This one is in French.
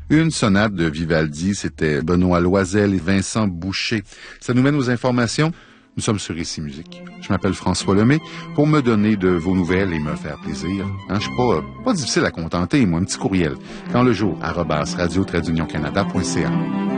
Une sonate de Vivaldi, c'était Benoît Loisel et Vincent Boucher. Ça nous mène aux informations. Nous sommes sur Ici Musique. Je m'appelle François Lemay. Pour me donner de vos nouvelles et me faire plaisir, je suis pas difficile à contenter, moi, un petit courriel. Quand le jour, @radio-canada.ca.